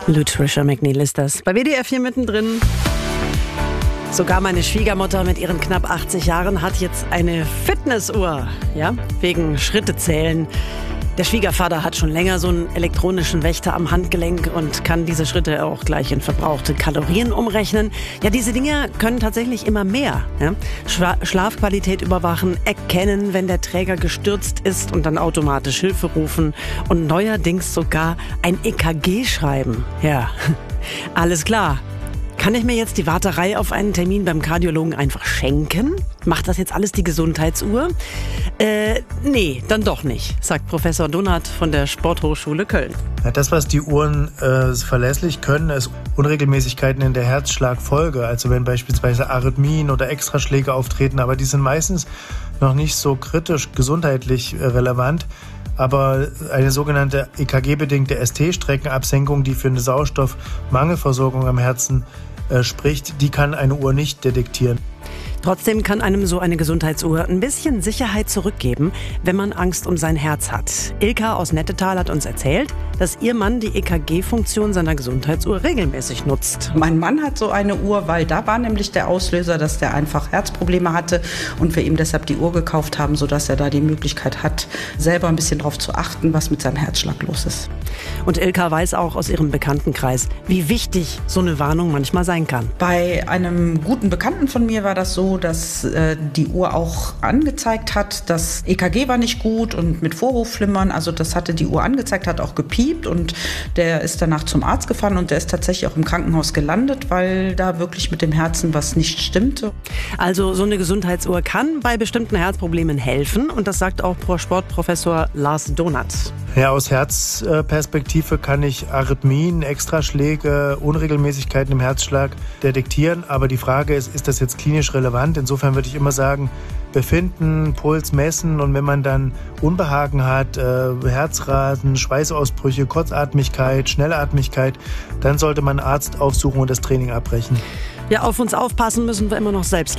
Lutricia McNeil ist das. Bei WDR 4 mittendrin. Sogar meine Schwiegermutter mit ihren knapp 80 Jahren hat jetzt eine Fitnessuhr. Ja, wegen Schrittezählen. Der Schwiegervater hat schon länger so einen elektronischen Wächter am Handgelenk und kann diese Schritte auch gleich in verbrauchte Kalorien umrechnen. Ja, diese Dinge können tatsächlich immer mehr. Ja? Schlafqualität überwachen, erkennen, wenn der Träger gestürzt ist und dann automatisch Hilfe rufen und neuerdings sogar ein EKG schreiben. Ja, alles klar. Kann ich mir jetzt die Warterei auf einen Termin beim Kardiologen einfach schenken? Macht das jetzt alles die Gesundheitsuhr? Nee, dann doch nicht, sagt Professor Donath von der Sporthochschule Köln. Ja, das, was die Uhren verlässlich können, ist Unregelmäßigkeiten in der Herzschlagfolge. Also wenn beispielsweise Arrhythmien oder Extraschläge auftreten, aber die sind meistens noch nicht so kritisch gesundheitlich relevant. Aber eine sogenannte EKG-bedingte ST-Streckenabsenkung, die für eine Sauerstoffmangelversorgung am Herzen spricht, die kann eine Uhr nicht detektieren. Trotzdem kann einem so eine Gesundheitsuhr ein bisschen Sicherheit zurückgeben, wenn man Angst um sein Herz hat. Ilka aus Nettetal hat uns erzählt, dass ihr Mann die EKG-Funktion seiner Gesundheitsuhr regelmäßig nutzt. Mein Mann hat so eine Uhr, weil da war nämlich der Auslöser, dass der einfach Herzprobleme hatte und wir ihm deshalb die Uhr gekauft haben, sodass er da die Möglichkeit hat, selber ein bisschen darauf zu achten, was mit seinem Herzschlag los ist. Und Ilka weiß auch aus ihrem Bekanntenkreis, wie wichtig so eine Warnung manchmal sein kann. Bei einem guten Bekannten von mir war das so, dass die Uhr auch angezeigt hat, das EKG war nicht gut und mit Vorhofflimmern, also das hatte die Uhr angezeigt, hat auch gepiept und der ist danach zum Arzt gefahren und der ist tatsächlich auch im Krankenhaus gelandet, weil da wirklich mit dem Herzen was nicht stimmte. Also so eine Gesundheitsuhr kann bei bestimmten Herzproblemen helfen und das sagt auch Sportprofessor Lars Donath. Ja, aus Herzperspektive kann ich Arrhythmien, Extraschläge, Unregelmäßigkeiten im Herzschlag detektieren. Aber die Frage ist das jetzt klinisch relevant? Insofern würde ich immer sagen, befinden, Puls messen und wenn man dann Unbehagen hat, Herzrasen, Schweißausbrüche, Kurzatmigkeit, Schnellatmigkeit, dann sollte man einen Arzt aufsuchen und das Training abbrechen. Ja, auf uns aufpassen müssen wir immer noch selbst.